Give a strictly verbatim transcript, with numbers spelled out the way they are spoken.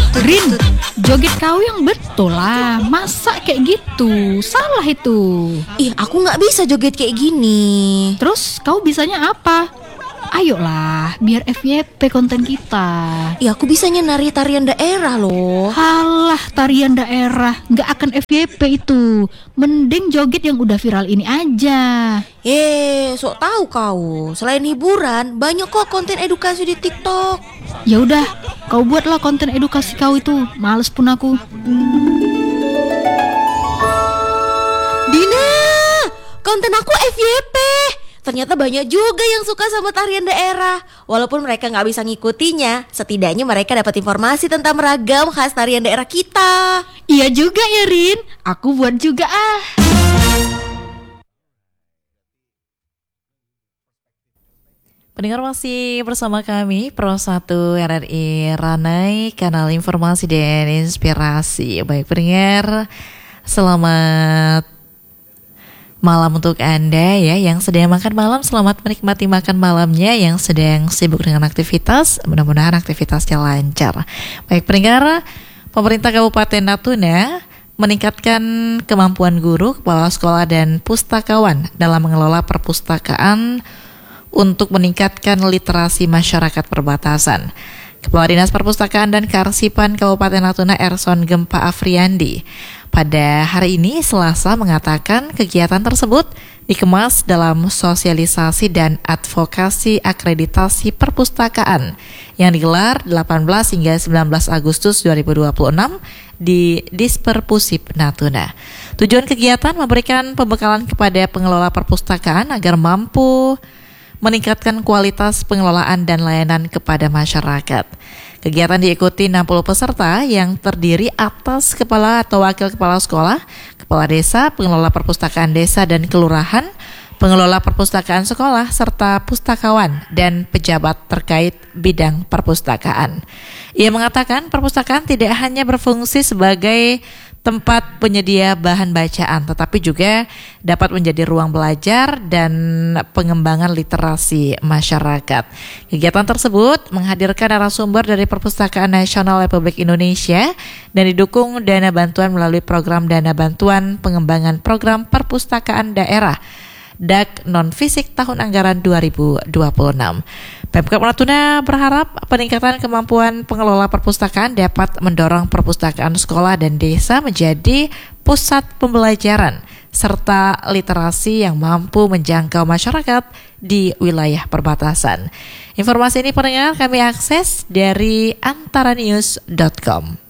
Rin, joget kau yang betul lah. Masa kayak gitu? Salah itu. Ih, aku gak bisa joget kayak gini. Terus kau bisanya apa? Ayolah, biar F Y P konten kita. Ih, aku bisanya nari tarian daerah loh. Halah, tarian daerah gak akan F Y P itu. Mending joget yang udah viral ini aja. Eh, sok tahu kau. Selain hiburan, banyak kok konten edukasi di TikTok. Ya udah, kau buatlah konten edukasi kau itu. Males pun aku. Dina, konten aku F Y P. Ternyata banyak juga yang suka sama tarian daerah. Walaupun mereka gak bisa ngikutinya, setidaknya mereka dapat informasi tentang ragam khas tarian daerah kita. Iya juga ya Rin, aku buat juga ah. Pendengar masih bersama kami Pro satu R R I Ranai, kanal informasi dan inspirasi. Baik pendengar, selamat malam untuk Anda ya yang sedang makan malam. Selamat menikmati makan malamnya. Yang sedang sibuk dengan aktivitas, mudah-mudahan aktivitasnya lancar. Baik pendengar, pemerintah Kabupaten Natuna meningkatkan kemampuan guru, kepala sekolah dan pustakawan dalam mengelola perpustakaan untuk meningkatkan literasi masyarakat perbatasan. Kepala Dinas Perpustakaan dan Kearsipan Kabupaten Natuna Erson Gempa Afriandi pada hari ini Selasa mengatakan kegiatan tersebut dikemas dalam sosialisasi dan advokasi akreditasi perpustakaan yang digelar delapan belas hingga sembilan belas Agustus dua ribu dua puluh enam di Disperpusip Natuna. Tujuan kegiatan memberikan pembekalan kepada pengelola perpustakaan agar mampu meningkatkan kualitas pengelolaan dan layanan kepada masyarakat. Kegiatan diikuti enam puluh peserta yang terdiri atas kepala atau wakil kepala sekolah, kepala desa, pengelola perpustakaan desa dan kelurahan, pengelola perpustakaan sekolah, serta pustakawan dan pejabat terkait bidang perpustakaan. Ia mengatakan perpustakaan tidak hanya berfungsi sebagai tempat penyedia bahan bacaan, tetapi juga dapat menjadi ruang belajar dan pengembangan literasi masyarakat. Kegiatan tersebut menghadirkan narasumber dari Perpustakaan Nasional Republik Indonesia dan didukung dana bantuan melalui program dana bantuan pengembangan program perpustakaan daerah D A K non-fisik tahun anggaran dua ribu dua puluh enam. Pemkab Natuna berharap peningkatan kemampuan pengelola perpustakaan dapat mendorong perpustakaan sekolah dan desa menjadi pusat pembelajaran serta literasi yang mampu menjangkau masyarakat di wilayah perbatasan. Informasi ini pendengar kami akses dari antaranews dot com.